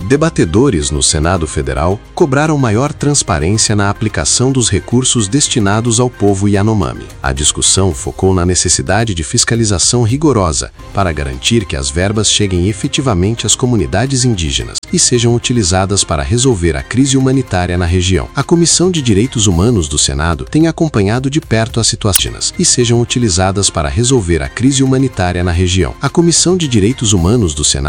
Debatedores no Senado Federal cobraram maior transparência na aplicação dos recursos destinados ao povo Yanomami. A discussão focou na necessidade de fiscalização rigorosa para garantir que as verbas cheguem efetivamente às comunidades indígenas e sejam utilizadas para resolver a crise humanitária na região. A Comissão de Direitos Humanos do Senado tem acompanhado de perto as situações e sejam utilizadas para resolver a crise humanitária na região. A Comissão de Direitos Humanos do Senado